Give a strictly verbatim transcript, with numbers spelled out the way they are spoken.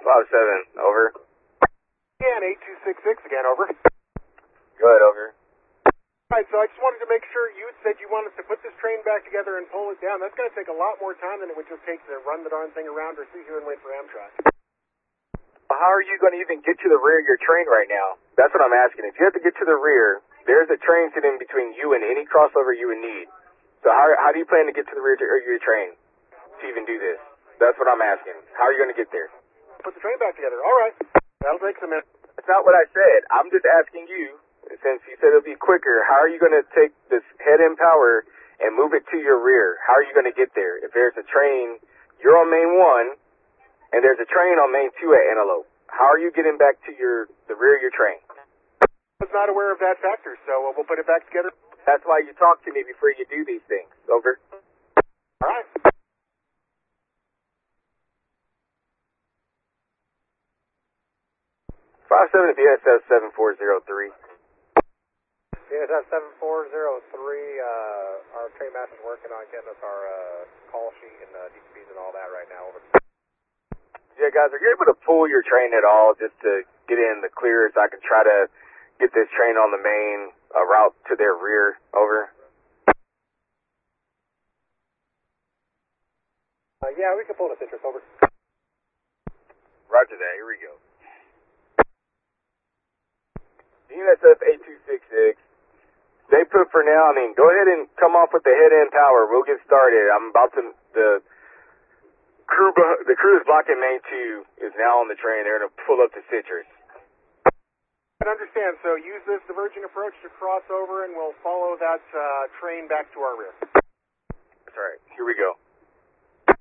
five seven, over. And eight two six six again, over. Good, over. Alright, so I just wanted to make sure you said you wanted to put this train back together and pull it down. That's going to take a lot more time than it would just take to run the darn thing around or sit here and wait for Amtrak. How are you going to even get to the rear of your train right now? That's what I'm asking. If you have to get to the rear, there's a train sitting between you and any crossover you would need. So how how do you plan to get to the rear of your train to even do this? That's what I'm asking. How are you going to get there? Put the train back together. Alright. That'll take some minutes. That's not what I said. I'm just asking you, since you said it'll be quicker, how are you going to take this head-end power and move it to your rear? How are you going to get there? If there's a train, you're on main one, and there's a train on main two at Antelope. How are you getting back to your the rear of your train? I was not aware of that factor, so uh, we'll put it back together. That's why you talk to me before you do these things. Over. Alright. five seven to B S S seven four zero three. B S S seven four zero three, uh, our train master's working on getting us our uh, call sheet and uh, D C Bs and all that right now. Over. Yeah, guys, are you able to pull your train at all just to get in the clear so I can try to get this train on the main uh, route to their rear? Over. Uh, yeah, we can pull the citrus. Over. Roger that. Here we go. U S F eight two six six. Stay put for now. I mean, go ahead and come off with the head-end power. We'll get started. I'm about to, the crew, the crew is blocking main two is now on the train. They're going to pull up to Citrus. I understand. So use this diverging approach to cross over, and we'll follow that uh, train back to our rear. That's right. Here we go.